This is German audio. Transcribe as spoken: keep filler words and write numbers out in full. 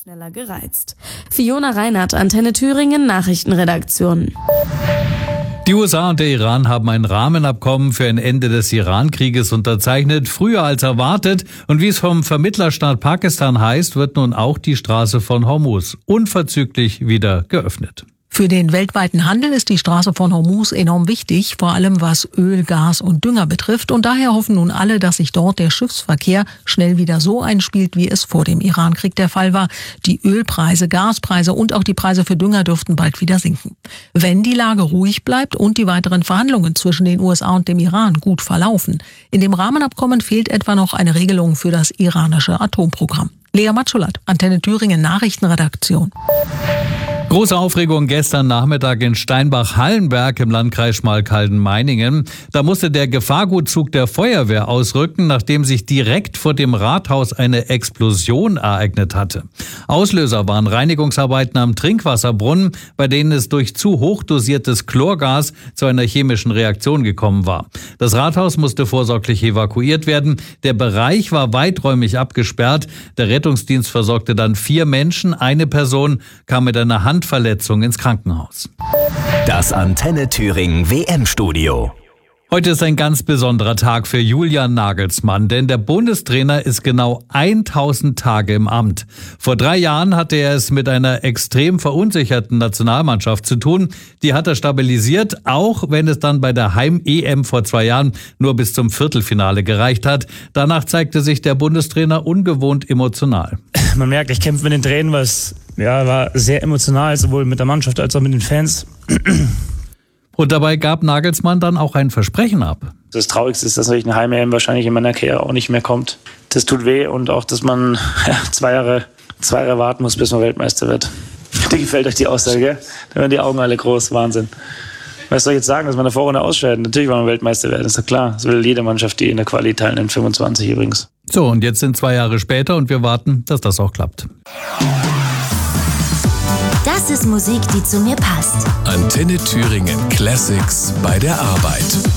schneller gereizt. Fiona Reinhardt, Antenne Thüringen, Nachrichtenredaktion. Die U S A und der Iran haben ein Rahmenabkommen für ein Ende des Iran-Krieges unterzeichnet, früher als erwartet. Und wie es vom Vermittlerstaat Pakistan heißt, wird nun auch die Straße von Hormuz unverzüglich wieder geöffnet. Für den weltweiten Handel ist die Straße von Hormuz enorm wichtig, vor allem was Öl, Gas und Dünger betrifft. Und daher hoffen nun alle, dass sich dort der Schiffsverkehr schnell wieder so einspielt, wie es vor dem Irankrieg der Fall war. Die Ölpreise, Gaspreise und auch die Preise für Dünger dürften bald wieder sinken. Wenn die Lage ruhig bleibt und die weiteren Verhandlungen zwischen den U S A und dem Iran gut verlaufen. In dem Rahmenabkommen fehlt etwa noch eine Regelung für das iranische Atomprogramm. Lea Matschulat, Antenne Thüringen, Nachrichtenredaktion. Große Aufregung gestern Nachmittag in Steinbach-Hallenberg im Landkreis Schmalkalden-Meiningen. Da musste der Gefahrgutzug der Feuerwehr ausrücken, nachdem sich direkt vor dem Rathaus eine Explosion ereignet hatte. Auslöser waren Reinigungsarbeiten am Trinkwasserbrunnen, bei denen es durch zu hoch dosiertes Chlorgas zu einer chemischen Reaktion gekommen war. Das Rathaus musste vorsorglich evakuiert werden. Der Bereich war weiträumig abgesperrt. Der Rettungsdienst versorgte dann vier Menschen. Eine Person kam mit einer Hand Verletzung ins Krankenhaus. Das Antenne Thüringen W M-Studio. Heute ist ein ganz besonderer Tag für Julian Nagelsmann, denn der Bundestrainer ist genau tausend Tage im Amt. Vor drei Jahren hatte er es mit einer extrem verunsicherten Nationalmannschaft zu tun. Die hat er stabilisiert, auch wenn es dann bei der Heim-E M vor zwei Jahren nur bis zum Viertelfinale gereicht hat. Danach zeigte sich der Bundestrainer ungewohnt emotional. Man merkt, ich kämpfe mit den Tränen, weil es ja, war sehr emotional, sowohl mit der Mannschaft als auch mit den Fans. Und dabei gab Nagelsmann dann auch ein Versprechen ab. Das Traurigste ist, dass natürlich eine Heim-E M wahrscheinlich in meiner Karriere auch nicht mehr kommt. Das tut weh und auch, dass man ja, zwei Jahre, zwei Jahre warten muss, bis man Weltmeister wird. Dir gefällt euch die Aussage, gell? Da werden die Augen alle groß, Wahnsinn. Was soll ich jetzt sagen, dass man in der Vorrunde ausscheiden? Natürlich wollen wir Weltmeister werden, ist doch klar. Das will jede Mannschaft, die in der Quali teilnimmt, fünfundzwanzig übrigens. So, und jetzt sind zwei Jahre später und wir warten, dass das auch klappt. Das ist Musik, die zu mir passt. Antenne Thüringen Classics bei der Arbeit.